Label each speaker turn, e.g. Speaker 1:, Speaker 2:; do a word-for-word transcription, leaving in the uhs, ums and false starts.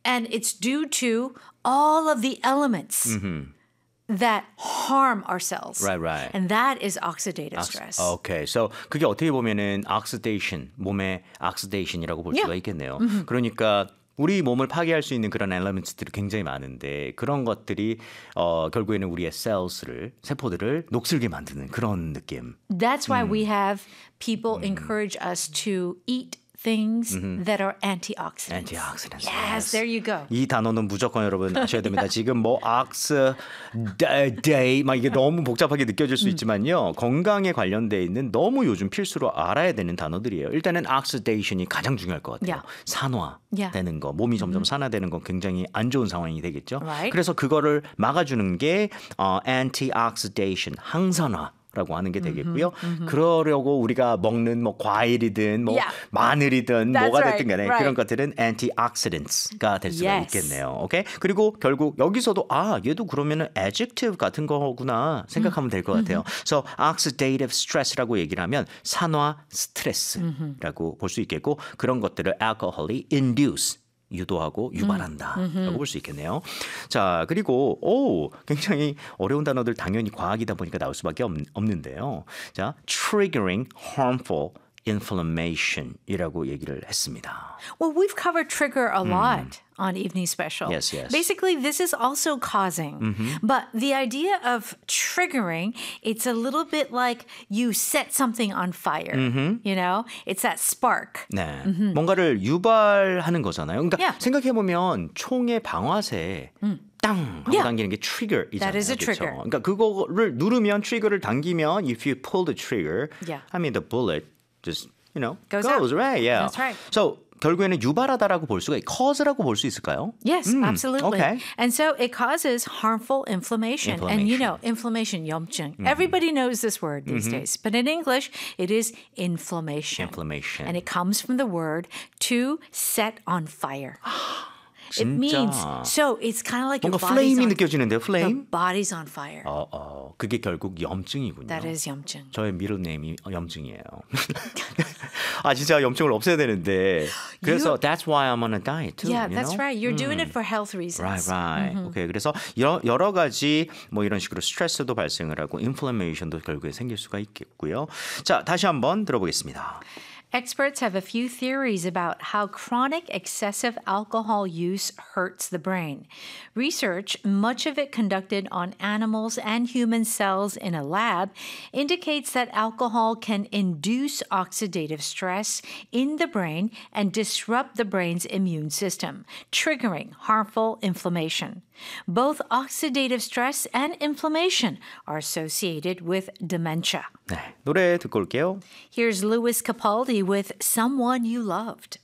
Speaker 1: And it's due to all of the elements
Speaker 2: Mm-hmm.
Speaker 1: that harm our cells.
Speaker 2: Right, right.
Speaker 1: And that is oxidative
Speaker 2: Ox-
Speaker 1: stress.
Speaker 2: Okay, so 그게 어떻게 보면은 oxidation, 몸의 oxidation이라고 볼 수가
Speaker 1: Yeah.
Speaker 2: 있겠네요. 그러니까 우리 몸을 파괴할 수 있는 그런 elements들이 굉장히 많은데 그런 것들이 어, 결국에는 우리의 cells를 세포들을 녹슬게 만드는 그런 느낌.
Speaker 1: That's why we have people encourage us to eat things that are antioxidants.
Speaker 2: Antioxidants.
Speaker 1: Yes, there you go.
Speaker 2: 이 단어는 무조건 여러분 아셔야 됩니다. 지금 뭐 ox day 막 이게 너무 복잡하게 느껴질 수 있지만요. 건강에 관련돼 있는 너무 요즘 필수로 알아야 되는 단어들이에요. 일단은 oxidation이 가장 중요할 것 같아요.
Speaker 1: Yeah.
Speaker 2: 산화되는
Speaker 1: Yeah.
Speaker 2: 거, 몸이 점점 산화되는 건 굉장히 안 좋은 상황이 되겠죠.
Speaker 1: Right.
Speaker 2: 그래서 그거를 막아주는 게 어, antioxidation, 항산화. 라고 하는 게 되겠고요. 그러려고 우리가 먹는 뭐 과일이든 뭐
Speaker 1: Yeah.
Speaker 2: 마늘이든
Speaker 1: That's
Speaker 2: 뭐가
Speaker 1: right,
Speaker 2: 됐든 간에
Speaker 1: right.
Speaker 2: 그런 것들은 antioxidants가 될 수가
Speaker 1: Yes.
Speaker 2: 있겠네요. 오케이? 그리고 결국 여기서도 아, 얘도 그러면은 adjective 같은 거구나 생각하면 될 것 같아요. So oxidative stress라고 얘기를 하면 산화 스트레스라고 볼 수 있겠고 그런 것들을 alcohol이 induce 유도하고 유발한다 라고 볼 수 있겠네요. 자, 그리고 오, 굉장히 어려운 단어들 당연히 과학이다 보니까 나올 수밖에 없, 없는데요. 자, triggering harmful inflammation이라고 얘기를 했습니다.
Speaker 1: Well, we've covered trigger a lot on Evening Special.
Speaker 2: Yes, yes.
Speaker 1: Basically, this is also causing. But the idea of triggering, it's a little bit like you set something on fire. You know? It's that spark.
Speaker 2: 네, 뭔가를 유발하는 거잖아요. 그러니까
Speaker 1: Yeah.
Speaker 2: 생각해보면 총의 방아쇠 땅 하고
Speaker 1: Yeah.
Speaker 2: 당기는 게 trigger이잖아요.
Speaker 1: That is a
Speaker 2: 그렇죠?
Speaker 1: trigger.
Speaker 2: 그러니까 그거를 누르면 트리거를 당기면 if you pull the trigger,
Speaker 1: Yeah.
Speaker 2: I mean the bullet just you know
Speaker 1: Goes
Speaker 2: goes
Speaker 1: out.
Speaker 2: right. Yeah.
Speaker 1: That's right.
Speaker 2: So 결국에는 유발하다라고 볼 수가 cause라고 볼 수 있을까요?
Speaker 1: Yes, absolutely.
Speaker 2: okay.
Speaker 1: And so it causes harmful inflammation. And you know, inflammation, 염증. Everybody knows this word these days. But in English, it is inflammation.
Speaker 2: Inflammation.
Speaker 1: And it comes from the word to set on fire. It
Speaker 2: 진짜.
Speaker 1: means, so it's kind of like your
Speaker 2: 뭔가
Speaker 1: body's
Speaker 2: flame이
Speaker 1: on,
Speaker 2: 느껴지는데요.
Speaker 1: the
Speaker 2: flame.
Speaker 1: body's on fire.
Speaker 2: 어, 어, 그게 결국 염증이군요.
Speaker 1: That is 염증.
Speaker 2: 저의 미ddle name이 염증이에요. 아 진짜 염증을 없애야 되는데 그래서
Speaker 1: You-
Speaker 2: that's why I'm on a diet too.
Speaker 1: Yeah,
Speaker 2: you
Speaker 1: that's
Speaker 2: know?
Speaker 1: right. You're doing it for health reasons.
Speaker 2: Right, right. 오케이. 그래서 여러, 여러 가지 뭐 이런 식으로 스트레스도 발생을 하고 인플레메이션도 결국에 생길 수가 있겠고요. 자, 다시 한번 들어보겠습니다.
Speaker 1: Experts have a few theories about how chronic excessive alcohol use hurts the brain. Research, much of it conducted on animals and human cells in a lab, indicates that alcohol can induce oxidative stress in the brain and disrupt the brain's immune system, triggering harmful inflammation. Both oxidative stress and inflammation are associated with dementia.
Speaker 2: 네, 노래 듣고 올게요.
Speaker 1: Here's Louis Capaldi with Someone You Loved.